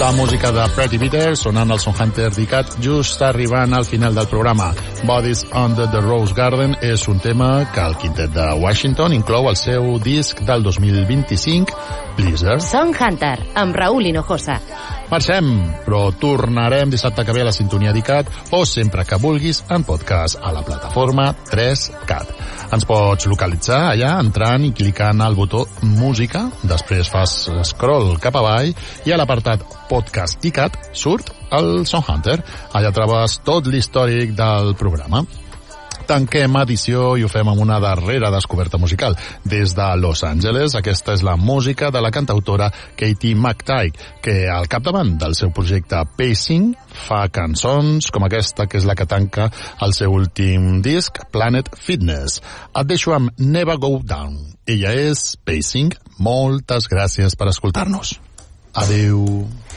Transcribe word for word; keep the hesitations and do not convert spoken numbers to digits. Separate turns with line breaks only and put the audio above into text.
La música de Pretty Bitter sonant al Sound Hunter dedicat just arribant al final del programa. Bodies Under the Rose Garden és un tema que el quintet de Washington inclou al seu disc del dos mil vint-i-cinc, Blizzard.
Sound Hunter, amb Raúl Hinojosa.
Marxem, però tornarem dissabte que ve a la sintonia d'ICAT o sempre que vulguis en podcast a la plataforma tres cat. Ens pots localitzar allà entrant i clicant al botó música, després fas scroll cap avall i a l'apartat podcast ICAT surt el Sound Hunter. Allà trobes tot l'històric del programa. Tanquem edició i ho fem amb una darrera descoberta musical. Des de Los Angeles, aquesta és la música de la cantautora Katie McTighe, que al capdavant del seu projecte Pacing fa cançons com aquesta, que és la que tanca el seu últim disc, Planet Fitness. Et deixo amb Never Go Down. Ella és Pacing. Moltes gràcies per escoltar-nos. Adeu.